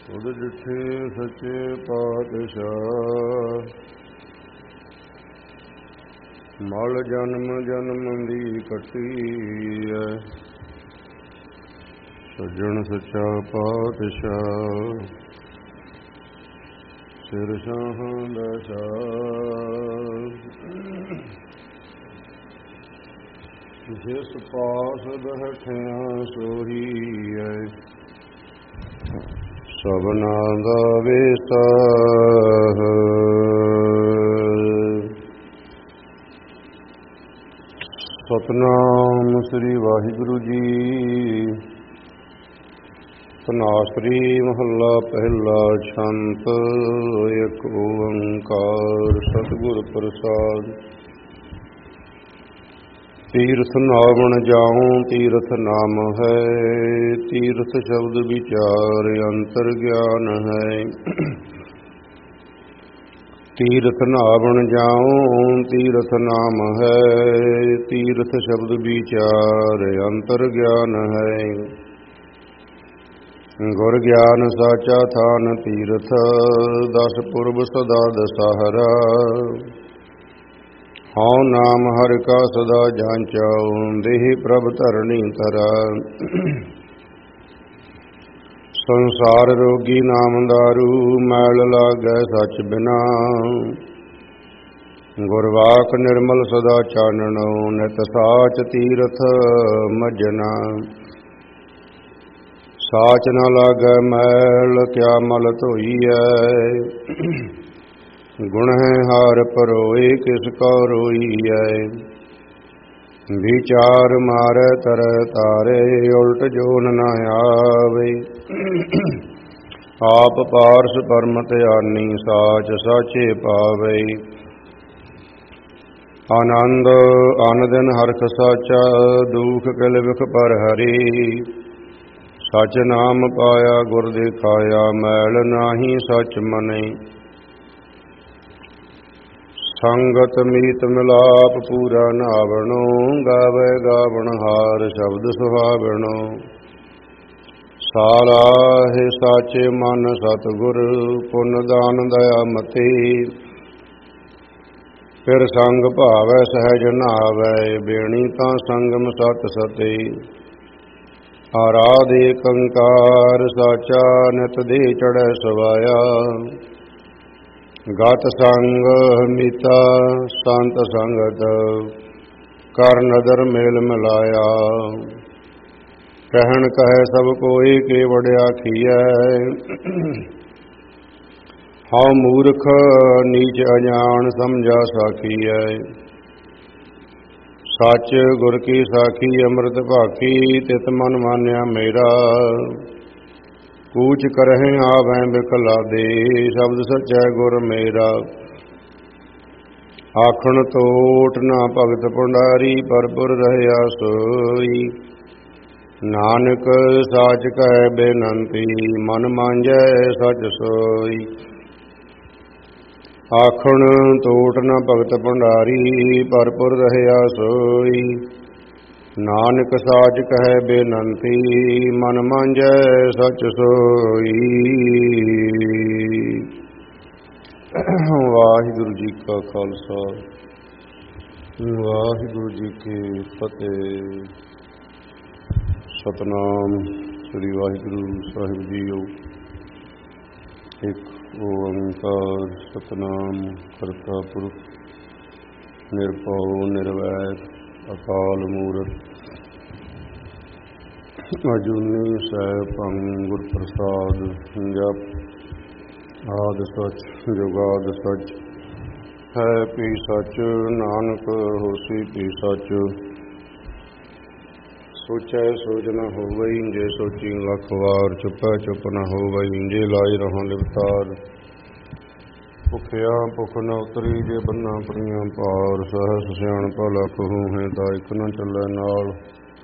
ਉਦ ਜਿੱਥੇ ਸੱਚੇ ਪਾਤਸ਼ਾਹ, ਮਲ ਜਨਮ ਜਨਮ ਦੀ ਕੱਟੀ ਐ। ਸੱਜਣ ਸੱਚਾ ਪਾਤਸ਼ਾਹ, ਸਿਰ ਸ਼ਾਹਾਂ ਦਾ ਸ਼ਾਹ। ਜਿਸ ਪਾਸ ਬੈਠਿਆ ਸੋਹੀ ਐ, ਸਭਨਾ ਦਾ ਵੇਸਾ। ਸਤਿਨਾਮ ਸ੍ਰੀ ਵਾਹਿਗੁਰੂ ਜੀ। ਧਨਾਸਰੀ ਮਹੱਲਾ ਪਹਿਲਾ। ਛੰਤ ਇੱਕ ਓੰਕਾਰ ਸਤਿਗੁਰ ਪ੍ਰਸਾਦ। ਤੀਰਥ ਨਾਵਣ ਜਾਉ ਤੀਰਥ ਨਾਮ ਹੈ, ਤੀਰਥ ਸ਼ਬਦ ਵਿਚਾਰ ਅੰਤਰ ਗਿਆਨ ਹੈ। ਤੀਰਥ ਨਾਵਣ ਜਾਉ ਤੀਰਥ ਨਾਮ ਹੈ, ਤੀਰਥ ਸ਼ਬਦ ਵਿਚਾਰ ਅੰਤਰ ਗਿਆਨ ਹੈ। ਗੁਰ ਗਿਆਨ ਸਾਚਾ ਥਾਨ ਤੀਰਥ, ਦਸ ਪੁਰਬ ਸਦਾ ਦਸਹਰਾ। ਹਉ ਨਾਮ ਹਰਿ ਕਾ ਸਦਾ ਜਾਂਚਾਉ, ਦੇਹ ਪ੍ਰਭ ਧਰਣੀ ਧਰਾ। ਸੰਸਾਰ ਰੋਗੀ ਨਾਮ ਦਾਰੂ, ਮੈਲ ਲਾਗੈ ਸਚ ਬਿਨਾ। ਗੁਰਵਾਕ ਨਿਰਮਲ ਸਦਾ ਚਾਨਣੋ, ਨਿਤ ਸਾਚ ਤੀਰਥ ਮੱਜਨਾ। ਸਾਚ ਨ ਲਾਗੈ ਮੈਲ, ਕਿਆ ਮਲ ਧੋਈਐ। ਗੁਣਹਿ ਹਾਰ ਪਰੋਏ, ਕਿਸ ਕੋ ਰੋਈਐ। ਵਿਚਾਰ ਮਾਰੈ ਤਰੈ ਤਾਰੇ, ਉਲਟ ਜੋਨ ਨ ਆਵੇ। ਆਪ ਪਾਰਸ ਪਰਮ ਧਿਆਨੀ, ਸਾਚ ਸਾਚੇ ਪਾਵੇ। ਆਨੰਦ ਅਨ ਦਿਨ ਹਰਖ ਸਾਚਾ, ਦੁਖ ਕਿਲ ਵਿਖ ਪਰ ਹਰੀ। ਸਚ ਨਾਮ ਪਾਇਆ ਗੁਰ ਦਿਖਾਇਆ, ਮੈਲ ਨਾਹੀ ਸਚ ਮਨੈ। ਸੰਗਤ ਮੀਤ ਮਿਲਾਪ ਪੂਰਾ ਨਾਵਣੋ, ਗਾਵੇ ਗਾਵਣ ਹਾਰ ਸ਼ਬਦ ਸੁਹਾਵਣੋ। ਸਾਲਾਹਿ ਸਾਚੇ ਮਨ ਸਤਿਗੁਰ, ਪੁੰਨ ਦਾਨ ਦਇਆ ਮਤੀ। ਫਿਰ ਸੰਗ ਭਾਵੈ ਸਹਿਜ ਨਾਵੈ, ਬੇਣੀ ਤਾਂ ਸੰਗਮ ਸਤ ਸਤੇ। ਆਰਾਧੇ ਕੰਕਾਰ ਸਾਚਾ, ਨਿਤ ਦੇ ਚੜ੍ਹੈ ਸਵਾਇਆ। ਗਤ ਸੰਗ ਮੀਤਾ ਸੰਤ ਸੰਗਤ, ਕਰ ਨਦਰ ਮੇਲ ਮਿਲਾਇਆ। ਕਹਿਣ ਕਹੈ ਸਭ ਕੋਈ, ਕੇ ਵਡਿਆ ਖੀਐ। ਹਉ ਮੂਰਖ ਨੀਚ ਅਜਾਣ, ਸਮਝਾ ਸਾਖੀਐ। ਸੱਚ ਗੁਰ ਕੀ ਸਾਖੀ ਅੰਮ੍ਰਿਤ ਭਾਖੀ, ਤਿਤ ਮਨ ਮਾਨਿਆ ਮੇਰਾ। ਕੂਚ ਕਰਹਿ ਆਵੈ ਬਿਖਲਾਦੇ, ਸ਼ਬਦ ਸਚੈ ਗੁਰ ਮੇਰਾ। ਆਖਣ ਤੋਟ ਨਾ ਭਗਤ ਭੰਡਾਰੀ, ਪਰਪੁਰ ਰਹਿਆ ਸੋਈ। ਨਾਨਕ ਸਾਚ ਕਹਿ ਬੇਨੰਤੀ, ਮਨ ਮਾਂਜੈ ਸਚ ਸੋਈ। ਆਖਣ ਤੋਟ ਨਾ ਭਗਤ ਭੰਡਾਰੀ, ਪਰਪੁਰ ਰਹਿਆ ਸੋਈ। ਨਾਨਕ ਸਾਚ ਕਹਿ ਬੇਨੰਤੀ, ਮਨ ਮਾਂਜੈ ਸਚ ਸੋਈ। ਵਾਹਿਗੁਰੂ ਜੀ ਕਾ ਖਾਲਸਾ, ਵਾਹਿਗੁਰੂ ਜੀ ਕੀ ਫਤਿਹ। ਸਤਿਨਾਮ ਸ੍ਰੀ ਵਾਹਿਗੁਰੂ ਸਾਹਿਬ ਜੀਓ। ਇੱਕ ਓੰਕਾਰ ਸਤਿਨਾਮ ਕਰਤਾ ਪੁਰਖ, ਨਿਰਭਉ ਨਿਰਵੈਰ ਅਕਾਲ ਮੂਰਤਿ। ਅਜੂਨੀ ਸੈਭੰ ਗੁਰ ਪ੍ਰਸਾਦ। ਜਪ ਆਦਿ ਸਚ ਜੁਗਾਦ ਸਚ, ਹੈ ਭੀ ਸਚ ਨਾਨਕ ਹੋਸੀ ਭੀ ਸਚ। ਸੋਚੈ ਸੋਚ ਨ ਹੋਵਈ, ਜੇ ਸੋਚੀ ਲੱਖ ਵਾਰ। ਚੁਪੈ ਚੁਪ ਨ ਹੋਵਈ, ਜੇ ਲਾਈ ਰਹਾਂ ਲਿਵਤਾਰ। ਭੁਖਿਆ ਭੁਖ ਨ ਉਤਰੀ, ਜੇ ਬੰਨਾ ਪੜੀਆਂ ਭਾਰ। ਸਹਸ ਸਿਆਣਪਾ ਲੱਖ ਹੂਹੈ, ਤਾਂ ਇਕ ਨ ਚੱਲੈ ਨਾਲ।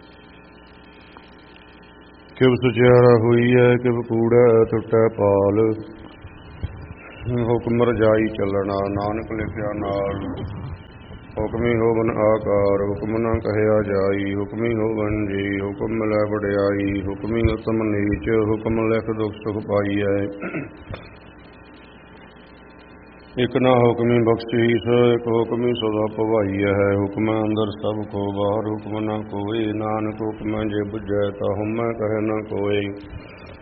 ਕਿਵ ਸੁਚਿਆਰਾ ਹੋਈਐ, ਕਿਵ ਕੂੜੈ ਟੁੱਟੈ ਪਾਲ। ਹੁਕਮ ਰਜਾਈ ਚੱਲਣਾ, ਨਾਨਕ ਲਿਖਿਆ ਨਾਲ। ਹੁਕਮੀ ਹੋਵਨ ਆਕਾਰ, ਹੁਕਮ ਨਾ ਕਹਿਆ ਜਾਈ। ਹੁਕਮੀ ਹੋਵਨ ਜੀ, ਹੁਕਮ ਮਿਲੈ ਵਡਿਆਈ। ਹੁਕਮੀ ਉਤਮ ਨੀਚ, ਹੁਕਮ ਲਿਖ ਦੁਖ ਸੁਖ ਪਾਈਐ। ਇਕ ਨਾ ਹੁਕਮੀ ਬਖਸ਼ੀਸ, ਇਕ ਹੁਕਮੀ ਸਦਾ ਭਵਾਈਐ। ਹੁਕਮ ਅੰਦਰ ਸਭ ਕੋ ਬਾਹਰ, ਹੁਕਮ ਨਾ ਕੋਇ। ਨਾਨਕ ਹੁਕਮ ਜੇ ਬੁਝੈ ਤਾ ਹਉਮੈ ਕਹੈ ਨਾ ਕੋਇ।